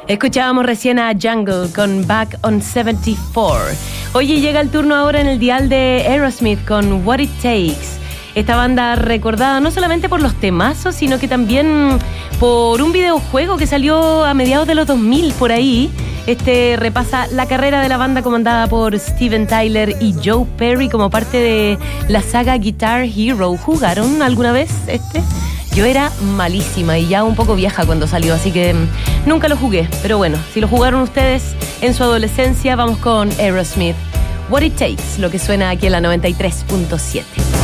Escuchábamos recién a Jungle con Back on 74. Oye, llega el turno ahora en el dial de Aerosmith con What It Takes. Esta banda recordada no solamente por los temazos, sino que también por un videojuego que salió a mediados de los 2000 por ahí. Este repasa la carrera de la banda comandada por Steven Tyler y Joe Perry como parte de la saga Guitar Hero. ¿Jugaron alguna vez este? Yo era malísima y ya un poco vieja cuando salió, así que nunca lo jugué. Pero bueno, si lo jugaron ustedes en su adolescencia, vamos con Aerosmith. What It Takes, lo que suena aquí en la 93.7.